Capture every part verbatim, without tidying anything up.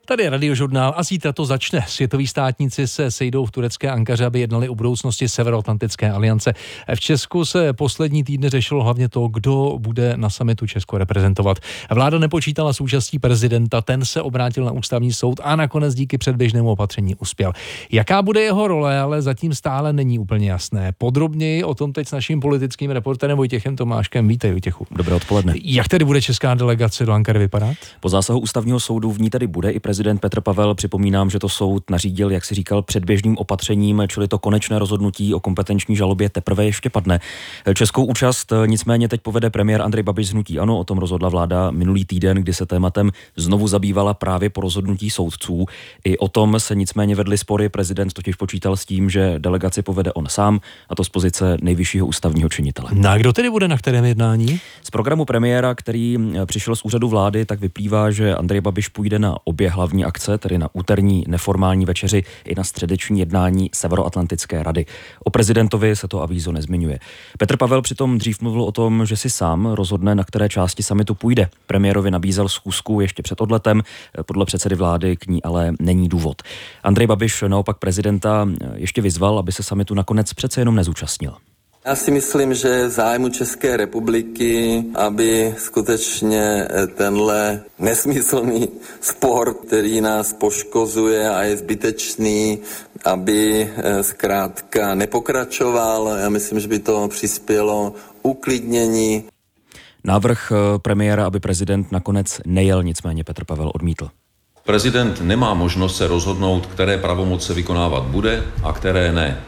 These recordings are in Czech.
Tady je Radiožurnál a zítra to začne. Světoví státníci se sejdou v turecké Ankaře, aby jednali o budoucnosti Severoatlantické aliance. V Česku se poslední týdny řešilo hlavně to, kdo bude na summitu Česko reprezentovat. Vláda nepočítala s účastí prezidenta, ten se obrátil na ústavní soud a nakonec díky předběžnému opatření uspěl. Jaká bude jeho role, ale zatím stále není úplně jasné. Podrobněji o tom teď s naším politickým reportérem Vojtěchem Tomáškem. Vítej, Vojtěchu. Dobré odpoledne. Jak tedy bude česká delegace do Ankary vypadat? Po zásahu ústavního soudu v ní tady bude i prezident Petr Pavel. Připomínám, že to soud nařídil, jak si říkal, předběžným opatřením, čili to konečné rozhodnutí o kompetenční žalobě teprve ještě padne. Českou účast nicméně teď povede premiér Andrej Babiš z hnutí ANO. O tom rozhodla vláda minulý týden, kdy se tématem znovu zabývala právě po rozhodnutí soudců. I o tom se nicméně vedly spory. Prezident totiž počítal s tím, že delegaci povede on sám, a to z pozice nejvyššího ústavního činitele. No a kdo tedy bude na kterém jednání? Z programu premiéra, který přišel z úřadu vlády, tak vyplývá, že Andrej Babiš půjde na obě hlavní akce, tedy na úterní neformální večeři i na středeční jednání Severoatlantické rady. O prezidentovi se to avízo nezmiňuje. Petr Pavel přitom dřív mluvil o tom, že si sám rozhodne, na které části summitu půjde. Premiérovi nabízel schůzku ještě před odletem, podle předsedy vlády k ní ale není důvod. Andrej Babiš naopak prezidenta ještě vyzval, aby se summitu nakonec přece jenom nezúčastnil. Já si myslím, že zájmu České republiky, aby skutečně tenhle nesmyslný spor, který nás poškozuje a je zbytečný, aby zkrátka nepokračoval. Já myslím, že by to přispělo uklidnění. Návrh premiéra, aby prezident nakonec nejel, nicméně Petr Pavel odmítl. Prezident nemá možnost se rozhodnout, které pravomoce vykonávat bude a které ne.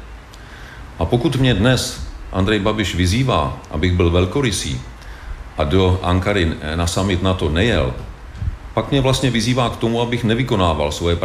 A pokud mě dnes Andrej Babiš vyzývá, abych byl velkorysý a do Ankary na summit NATO nejel, pak mě vlastně vyzývá k tomu, abych nevykonával svoje